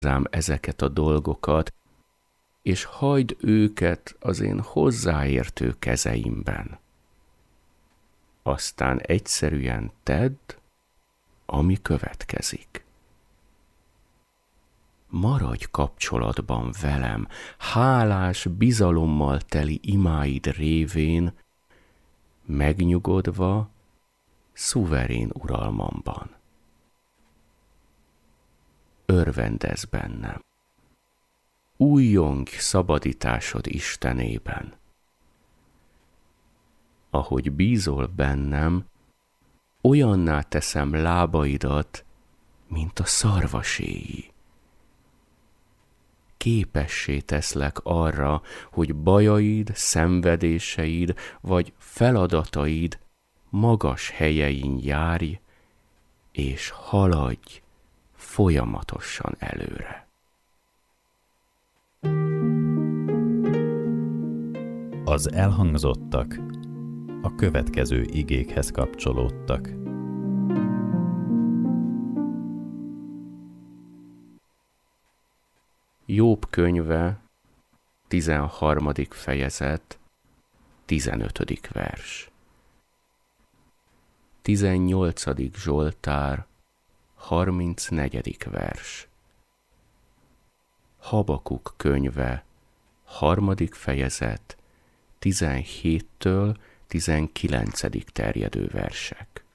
hozzám ezeket a dolgokat, és hagyd őket az én hozzáértő kezeimben. Aztán egyszerűen tedd, ami következik. Maradj kapcsolatban velem, hálás, bizalommal teli imáid révén, megnyugodva, szuverén uralmamban. Örvendezz bennem. Újjongj szabadításod Istenében. Ahogy bízol bennem, olyanná teszem lábaidat, mint a szarvaséi. Képessé teszlek arra, hogy bajaid, szenvedéseid vagy feladataid magas helyein járj, és haladj folyamatosan előre. Az elhangzottak a következő igékhez kapcsolódtak. Jobb könyve, 13. fejezet, 15. vers. 18. Zsoltár, 34. vers. Habakuk könyve, 3. fejezet, 17-től 19. terjedő versek.